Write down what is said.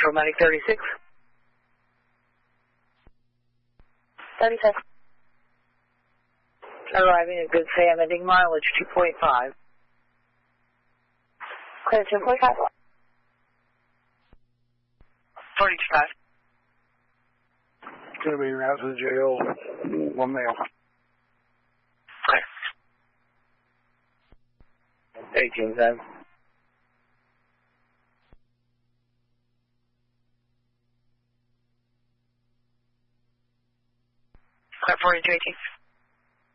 Central Medic 36. 36. Arriving at Good Sam, ending mileage 2.5. Clear 2.5. 45. Going to be route to the jail. 1 male. Okay. 18 then. Clear 42, 18.